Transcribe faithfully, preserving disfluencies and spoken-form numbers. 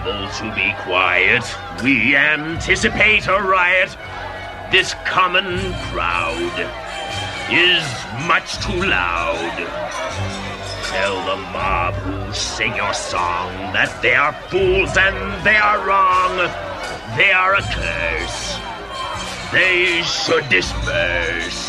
rabble to be quiet. We anticipate a riot. This common crowd is much too loud. Tell the mob who sing your song that they are fools and they are wrong. They are a curse. They should disperse.